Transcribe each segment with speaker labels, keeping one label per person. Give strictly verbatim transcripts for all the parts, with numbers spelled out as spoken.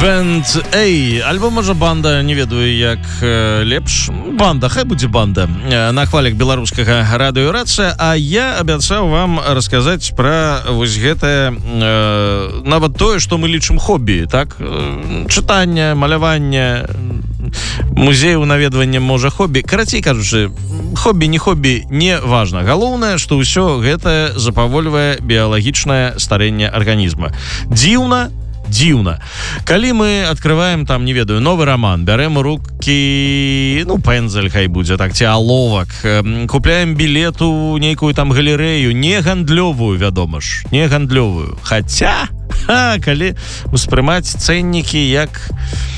Speaker 1: Бэнд Эй, альбо можа банда, не ведаю як э, лепш. Банда, хай будзе банда. Э, на хвалях беларускага радыё Рацыя, а я абяцаў вам расказаць пра вось гэтае э, нават тое, што мы лічым хобі, так? Э, чытанне, маляванне, музею наведвання можа хобі. Карацей кажучы, хобі не хобі не важна. Галоўнае, што ўсё гэта запавольвае біялагічнае старэнне арганізма. Дзіўна, дзіўна. Калі мы открываем там, не ведаю, новы роман, бярем у рукі, ну, пензель хай будзе, так, ці аловак, купляем білет у нейкую там галерэю, не гандлёвую, вядома ж, не гандлёвую. Хаця, ха, калі успрымаць цэннікі як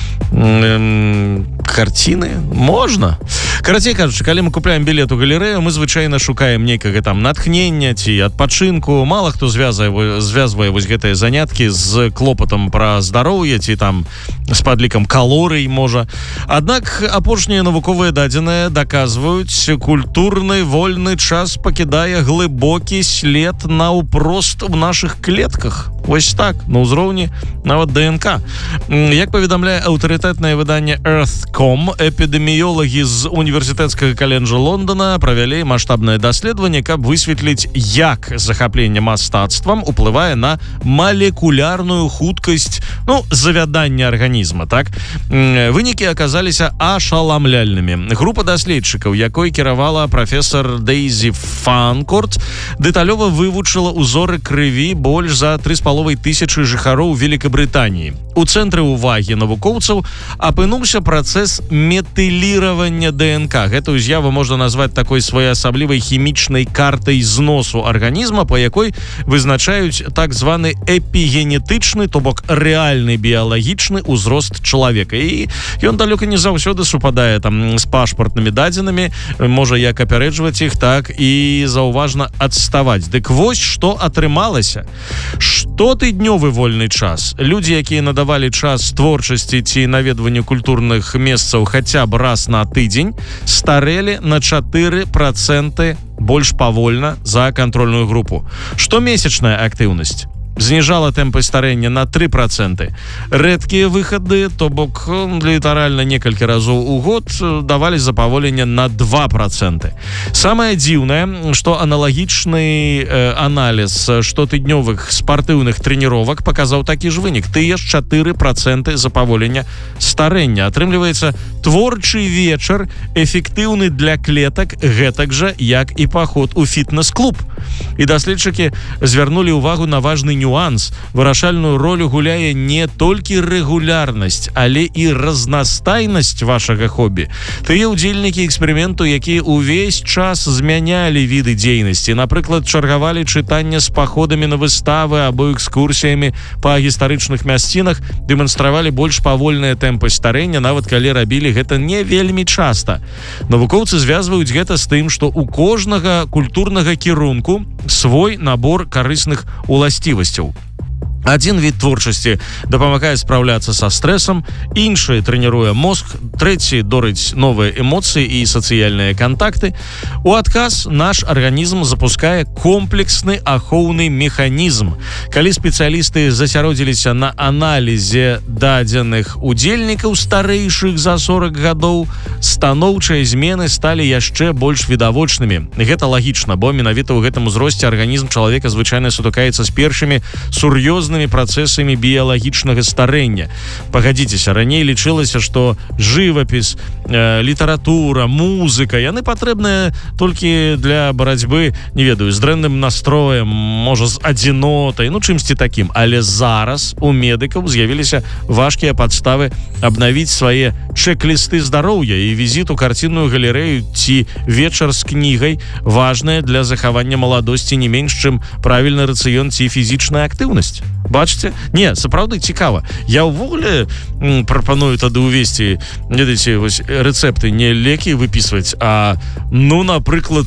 Speaker 1: карціны, можна. Карацей кажучы, калі мы купляем білет у галерэю, мы звычайна шукаем нейкага там натхнення ці адпачынку. Мала хто звязвае, звязвае вось гэтыя заняткі з клопатам пра здароўе ці там з падлікам калорый, можа. Аднак апошнія навуковыя дадзеныя даказваюць, культурны вольны час пакідае глыбокі след наўпрост у нашых клетках. Вось так, на ўзроўні нават ДНК. Як паведамляе аўтарытэтнае выданне Earth точка ком, эпідэміёлагі з універсітэцкага каледжа Лондона правялі маштабнае даследаванне, каб высветліць, як захапленне мастацтвам уплывае на малекулярную хуткасць, ну, завядання арганізма, так? Вынікі аказаліся ашаламляльнымі. Група даследчыкаў, якой кіравала прафесар Дейзі Фанкорт, дэталёва вывучыла ўзоры крыві больш за тры з паловай тысячы жыхароў Великабрытаніі. У цэнтры ўвагі навукоўцаў апынуўся працэс метыліравання ДНК. Гэтую з'яву можна назваць такой своеасаблівай хімічнай картай зносу арганізма, па якой вызначаюць так званы эпігенетычны, то бок рэальны біялагічны ўзрост чалавека. І ён далёка не заўсёды супадае там з пашпартнымі дадзенымі, можа як апярэджваць іх, так і заўважна адставаць. Дык вось што атрымалася. Штотыднёвы вольны час. Людзі, якія надавалі час творчасці ці наведванню культурных месцаў хаця б раз на тыдзень, старэлі на чатыры працэнты больш павольна за кантрольную групу. Штомесячная актыўнасць зніжала тэмпы старэння на тры працэнты. Рэдкія выхады, то бок літаральна некалькі разоў у год, давалі запаволенне на два працэнты. Самае дзіўнае, што аналагічны э, аналіз штотыднёвых спартыўных трэніровак паказаў такі ж вынік. Тыя ж чатыры працэнты запаволення старэння. Атрымліваецца, творчы вечар эфектыўны для клетак гэтак жа, як і паход у фітнес-клуб. І даследчыкі звярнулі ўвагу на важны нюанс. Вырашальную ролю гуляе не толькі рэгулярнасць, але і разнастайнасць вашага хобі. Тыя ўдзельнікі эксперыменту, якія ўвесь час змянялі віды дзейнасці, напрыклад, чаргавалі чытанне з паходамі на выставы або экскурсіямі па гістарычных мясцінах, дэманстравалі больш павольныя тэмпы старэння, нават калі рабілі гэта не вельмі часта. Навукоўцы звязваюць гэта з тым, што у кожнага культурнага кірунку свой набор карысных уласцівасцяў. Адзін від творчасці дапамагае спраўляцца са стрэсам, іншы трэніруе мозг, трэці дорыць новыя эмоцыі і сацыяльныя кантакты. У адказ наш арганізм запускае комплексны ахоўны механізм. Калі спецыялісты засяродзіліся на аналізе дадзеных удзельнікаў старэйшых за сорак гадоў, станоўчыя змены сталі яшчэ больш відавочнымі. Гэта лагічна, бо менавіта ў гэтым узросце арганізм чалавека звычайна сутыкаецца з першымі сур'ёзнымі працэсамі біялагічнага старэння. Пагадзіцеся, раней лічылася, што жывапіс, э, літаратура, музыка, яны патрэбныя толькі для барацьбы, не ведаю, з дрэнным настроем, можа, з адзінотай, ну, чымсьці такім. Але зараз у медыкаў з'явіліся важкія падставы абнавіць свае чэк-лісты здароўя, і візіт у карцінную галерэю ці вечар з кнігай важная для захавання маладосці не менш, чым правільны рацыён ці фізічная актыўнасць. Бачыце? Не, сапраўды цікава. Я ўвогуле м, прапаную тады ўвесці, ведаеце, вось рэцэпты, не лекі выпісваць, а, ну, напрыклад,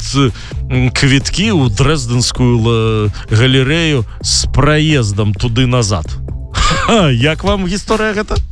Speaker 1: квіткі ў дрэздэнскую галерэю з праездам туды-назад. Як вам гісторыя гэта?